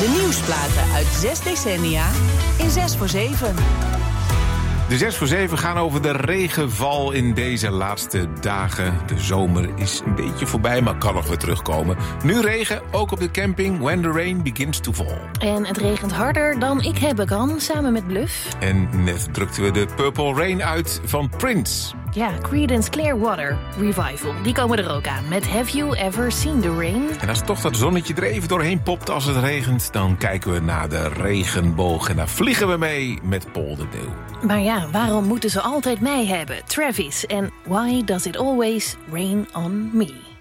De nieuwsplaten uit 6 decennia in 6 voor 7. De 6 voor 7 gaan over de regenval in deze laatste dagen. De zomer is een beetje voorbij, maar kan nog weer terugkomen. Nu regen, ook op de camping, when the rain begins to fall. En het regent harder dan ik hebben kan, samen met Bluff. En net drukten we de Purple Rain uit van Prince. Ja, Creedence Clearwater Revival, die komen er ook aan met Have You Ever Seen the Rain? En als toch dat zonnetje er even doorheen popt als het regent, dan kijken we naar de regenboog en daar vliegen we mee met Paul de Leeuw. Maar ja, waarom moeten ze altijd mij hebben? Travis en Why Does It Always Rain on Me?